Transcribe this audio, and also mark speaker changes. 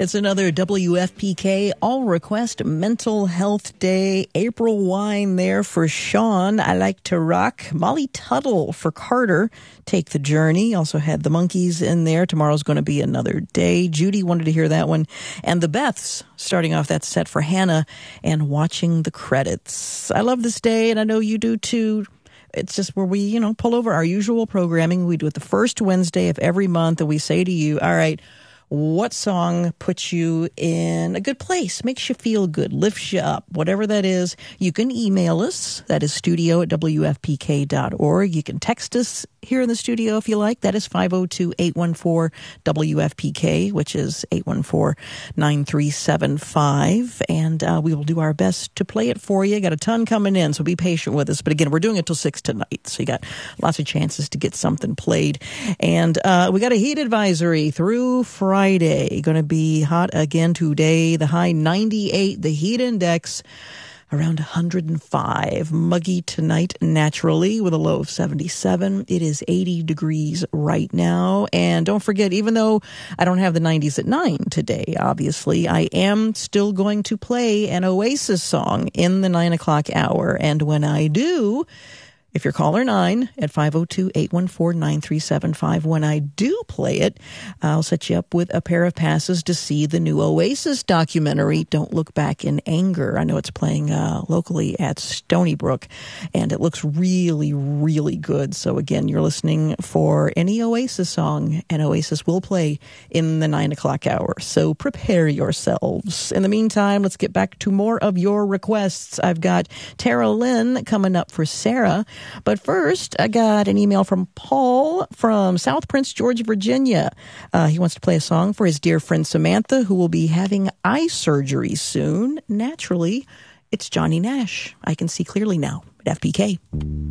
Speaker 1: It's another WFPK All Request Mental Health Day. April Wine there for Sean. I Like to Rock. Molly Tuttle for Carter. Take the Journey. Also had the Monkees in there. Tomorrow's going to be another day. Judy wanted to hear that one. And the Beths starting off that set for Hannah and Watching the Credits. I love this day, and I know you do too. It's just where we, pull over our usual programming. We do it the first Wednesday of every month, and we say to you, all right, what song puts you in a good place, makes you feel good, lifts you up, whatever that is. You can email us. That is studio@wfpk.org. You can text us here in the studio if you like. That is 502-814-WFPK, which is 814-9375. And we will do our best to play it for you. Got a ton coming in, so be patient with us. But again, we're doing it till 6 tonight, so you got lots of chances to get something played. And we got a heat advisory through Friday. Going to be hot again today. The high 98, the heat index around 105. Muggy tonight, naturally, with a low of 77. It is 80 degrees right now. And don't forget, even though I don't have the 90s at 9 today, obviously, I am still going to play an Oasis song in the 9 o'clock hour. And when I do, if you're caller 9 at 502-814-9375, when I do play it, I'll set you up with a pair of passes to see the new Oasis documentary, Don't Look Back in Anger. I know it's playing locally at Stony Brook, and it looks really, really good. So again, you're listening for any Oasis song, and Oasis will play in the 9 o'clock hour. So prepare yourselves. In the meantime, let's get back to more of your requests. I've got Tara Lynn coming up for Sarah. But first, I got an email from Paul from South Prince George, Virginia. He wants to play a song for his dear friend Samantha, who will be having eye surgery soon. Naturally, it's Johnny Nash. I Can See Clearly Now at FPK.